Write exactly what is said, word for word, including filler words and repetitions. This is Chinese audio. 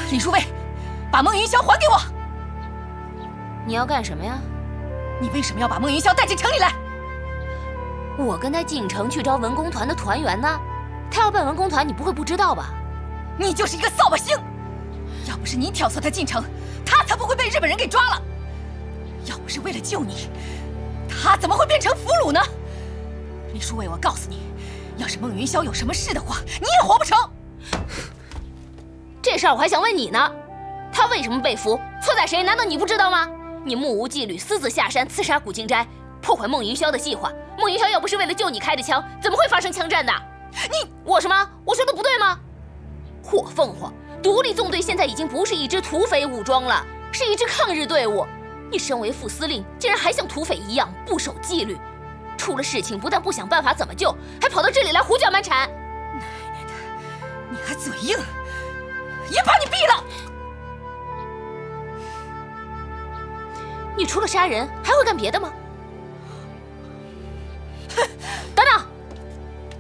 李书卫，把孟云霄还给我！ 你要干什么呀？ 你为什么要把孟云霄带进城里来？ 我跟他进城去招文工团的团员呢。他要办文工团，你不会不知道吧？ 你就是一个扫把星！要不是你挑唆他进城，他才不会被日本人给抓了。要不是为了救你，他怎么会变成俘虏呢？李书卫，我告诉你，要是孟云霄有什么事的话，你也活不成。 这事儿我还想问你呢，他为什么被俘？错在谁？难道你不知道吗？你目无纪律，私自下山刺杀古静斋，破坏孟云霄的计划。孟云霄要不是为了救你开的枪，怎么会发生枪战的？你我什么？我说的不对吗？火凤凰独立纵队现在已经不是一支土匪武装了，是一支抗日队伍。你身为副司令，竟然还像土匪一样不守纪律，出了事情不但不想办法怎么救，还跑到这里来胡搅蛮缠。 奶奶的，你还嘴硬，也把你毙了！ 你除了杀人还会干别的吗？ 哼！